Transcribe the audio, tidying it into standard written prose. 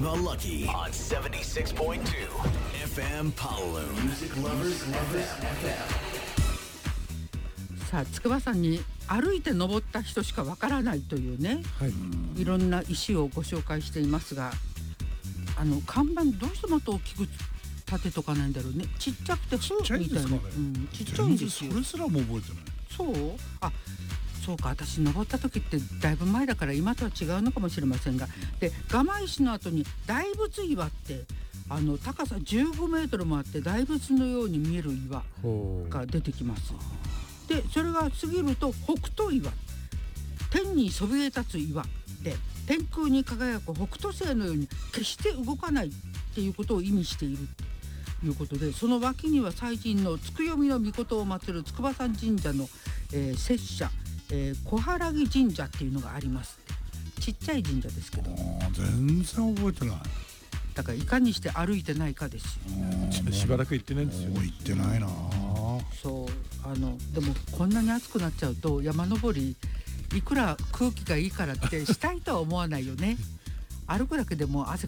Iba Lucky on 76.2 FM Paolo. Music Lovers FM. さあ筑波山に歩いて登った人しかわからないというね、いろんな石をご紹介していますが、看板どうしてもっと大きく立てとかないんだろうね。ちっちゃくてちっちゃいんですかね。 ちっちゃいんですよ。 それすらも覚えてない。 そうか、私登った時ってだいぶ前だから今とは違うのかもしれませんが、で蒲石の後に大仏岩って高さ15メートルもあって大仏のように見える岩が出てきます。でそれが過ぎると北斗岩、天にそびえ立つ岩で天空に輝く北斗星のように決して動かないっていうことを意味しているということで、その脇には祭神のつくよみの御事を祀る筑波山神社の、摂社、小原木神社っていうのがあります。ちっちゃい神社ですけど、 全然覚えてない。 だからいかにして歩いてないかですよ。 しばらく行ってないんですよ。 もう行ってないな。 そうでもこんなに暑くなっちゃうと山登りいくら空気がいいからってしたいとは思わないよね。歩くだけでも汗